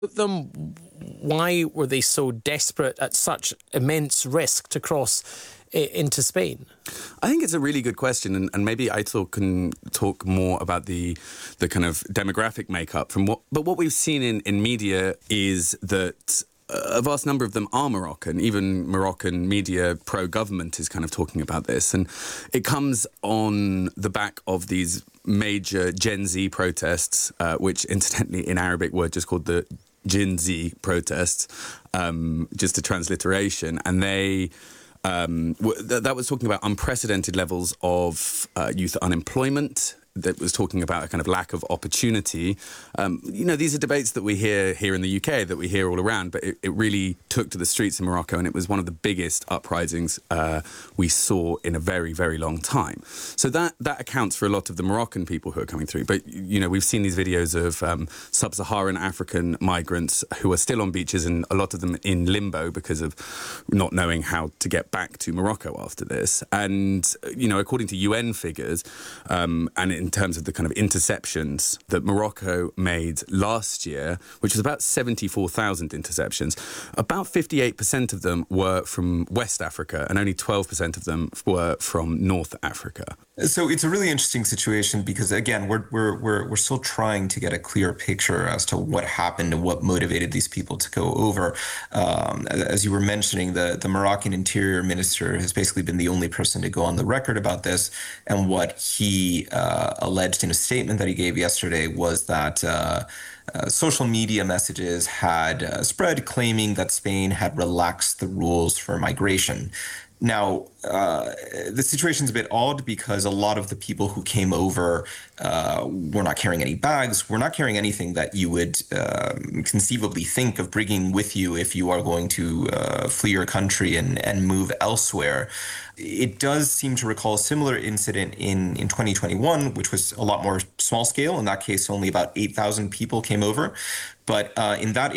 them? Why were they so desperate at such immense risk to cross into Spain? I think it's a really good question, and maybe Aitor can talk more about the kind of demographic makeup but what we've seen in media is that a vast number of them are Moroccan. Even Moroccan media pro-government is kind of talking about this, and it comes on the back of these major Gen Z protests, which incidentally in Arabic were just called the Gen Z protests, just a transliteration, and they that was talking about unprecedented levels of youth unemployment. That was talking about a kind of lack of opportunity. These are debates that we hear here in the UK, that we hear all around, but it really took to the streets in Morocco, and it was one of the biggest uprisings we saw in a very, very long time. So that accounts for a lot of the Moroccan people who are coming through. But, we've seen these videos of sub-Saharan African migrants who are still on beaches, and a lot of them in limbo because of not knowing how to get back to Morocco after this. And, according to UN figures, and in terms of the kind of interceptions that Morocco made last year, which was about 74,000 interceptions, about 58% of them were from West Africa and only 12% of them were from North Africa. So it's a really interesting situation because, again, we're still trying to get a clear picture as to what happened and what motivated these people to go over. As you were mentioning, the Moroccan Interior Minister has basically been the only person to go on the record about this. And what he alleged in a statement that he gave yesterday was that social media messages had spread claiming that Spain had relaxed the rules for migration. Now, the situation's a bit odd because a lot of the people who came over were not carrying any bags, were not carrying anything that you would conceivably think of bringing with you if you are going to flee your country and move elsewhere. It does seem to recall a similar incident in 2021, which was a lot more small scale. In that case, only about 8,000 people came over. But in that